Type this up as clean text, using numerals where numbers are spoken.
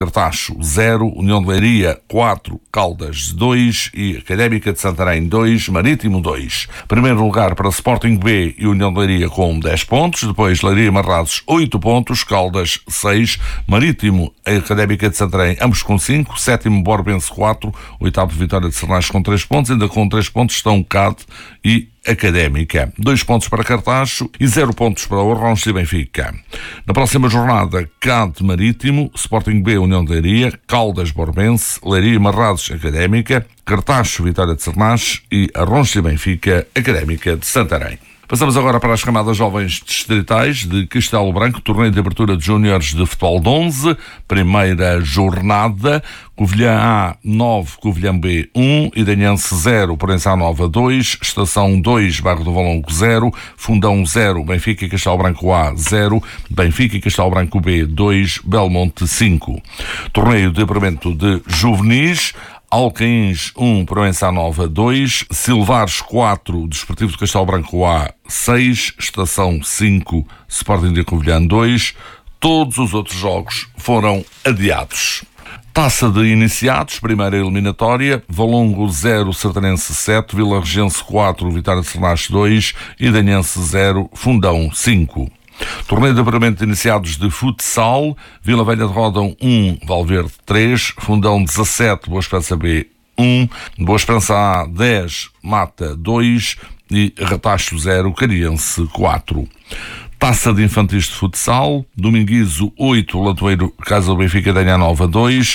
Cartacho 0, União de Leiria 4, Caldas 2 e Académica de Santarém 2, Marítimo 2. Primeiro lugar para Sporting B e União de Leiria com 10 pontos, depois Leiria e Marrazes 8 pontos, Caldas 6, Marítimo e Académica de Santarém ambos com 5, sétimo Borbense 4, oitavo Vitória de Sernais com 3 pontos, ainda com 3 pontos estão CAD e Académica. 2 pontos para Cartacho e 0 pontos para o Ronchi e Benfica. Na próxima jornada, CAD Marítimo, Sporting B União de Leiria, Caldas Borbense, Leiria e Marrazes Académica, Cartacho Vitória de Sernais e Ronchi e Benfica Académica de Santarém. Passamos agora para as camadas jovens distritais de Castelo Branco, torneio de abertura de júniores de futebol de 11, primeira jornada, Covilhã A 9, Covilhã B 1, Idanhense 0, Proença Nova 2, Estação 2, Bairro do Valongo 0, Fundão 0, Benfica e Castelo Branco A 0, Benfica e Castelo Branco B 2, Belmonte 5. Torneio de apuramento de juvenis, Alcaíns 1, Proença Nova 2, Silvares 4, Desportivo de Castelo Branco A 6, Estação 5, Sporting de Covilhã 2. Todos os outros jogos foram adiados. Taça de Iniciados, primeira eliminatória, Valongo 0, Sertanense 7, Vila Regense 4, Vitória de Sernais 2, Idanhense 0, Fundão 5. Torneio de apuramento de iniciados de futsal, Vila Velha de Ródão 1, Valverde 3, Fundão 17, Boa Esperança B 1, Boa Esperança A 10, Mata 2 e Ratacho 0, Cariense 4. Taça de Infantis de Futsal, Dominguizo 8, Latoeiro Casa do Benfica Danha Nova 2,